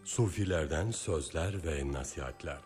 Sufilerden sözler ve nasihatler.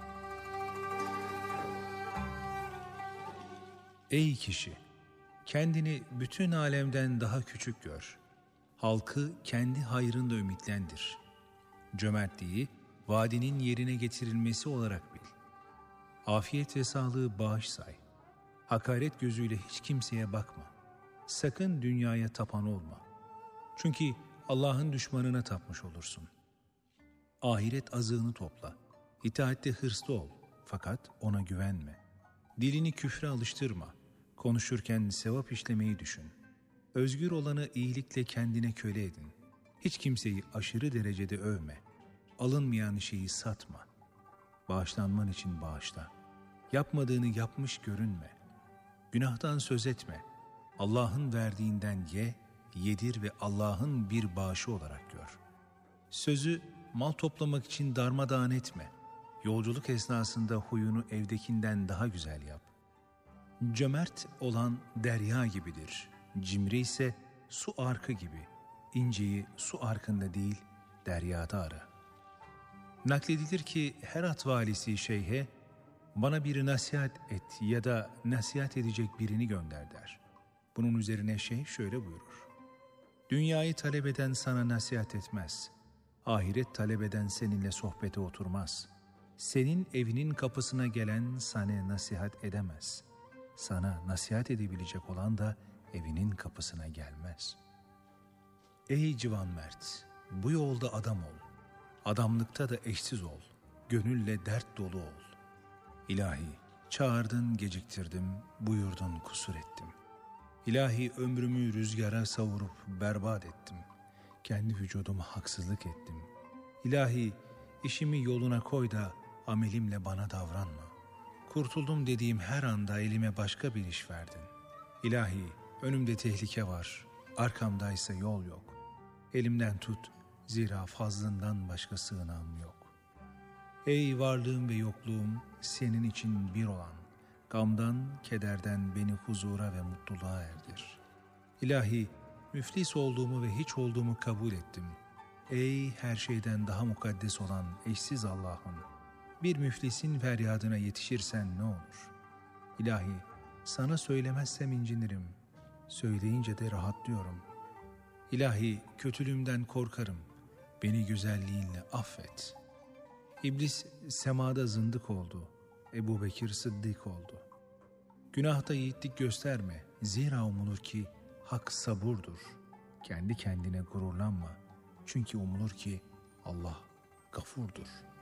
Ey kişi! Kendini bütün alemden daha küçük gör. Halkı kendi hayrında ümitlendir. Cömertliği vaadinin yerine getirilmesi olarak bil. Afiyet ve sağlığı bağış say. Hakaret gözüyle hiç kimseye bakma. Sakın dünyaya tapan olma. Çünkü Allah'ın düşmanına tapmış olursun. Ahiret azığını topla. İtaatte hırslı ol. Fakat ona güvenme. Dilini küfre alıştırma. Konuşurken sevap işlemeyi düşün. Özgür olanı iyilikle kendine köle edin. Hiç kimseyi aşırı derecede övme. Alınmayan şeyi satma. Bağışlanman için bağışla. Yapmadığını yapmış görünme. Günahtan söz etme. Allah'ın verdiğinden ye, yedir ve Allah'ın bir bağışı olarak gör. Sözü mal toplamak için darmadağın etme. Yolculuk esnasında huyunu evdekinden daha güzel yap. Cömert olan derya gibidir. Cimri ise su arkı gibi. İnceyi su arkında değil, deryada ara. Nakledilir ki Herat valisi şeyhe, bana bir nasihat et ya da nasihat edecek birini gönder der. Bunun üzerine şeyh şöyle buyurur. Dünyayı talep eden sana nasihat etmez. Ahiret talep eden seninle sohbete oturmaz. Senin evinin kapısına gelen sana nasihat edemez. Sana nasihat edebilecek olan da evinin kapısına gelmez. Ey civan mert! Bu yolda adam ol. Adamlıkta da eşsiz ol. Gönülle dert dolu ol. İlahi, çağırdın geciktirdim, buyurdun kusur ettim. İlahi ömrümü rüzgara savurup berbat ettim. Kendi vücuduma haksızlık ettim. İlahi işimi yoluna koy da amelimle bana davranma. Kurtuldum dediğim her anda elime başka bir iş verdin. İlahi önümde tehlike var, arkamdaysa yol yok. Elimden tut, zira fazlından başka sığınağım yok. Ey varlığım ve yokluğum senin için bir olan, gamdan, kederden beni huzura ve mutluluğa erdir. İlahi, müflis olduğumu ve hiç olduğumu kabul ettim. Ey her şeyden daha mukaddes olan eşsiz Allah'ım, bir müflisin feryadına yetişirsen ne olur? İlahi, sana söylemezsem incinirim, söyleyince de rahatlıyorum. İlahi, kötülüğümden korkarım, beni güzelliğinle affet. İblis semada zındık oldu, Ebu Bekir Sıddık oldu. Günahta yiğitlik gösterme, zira umulur ki hak saburdur. Kendi kendine gururlanma, çünkü umulur ki Allah gafurdur.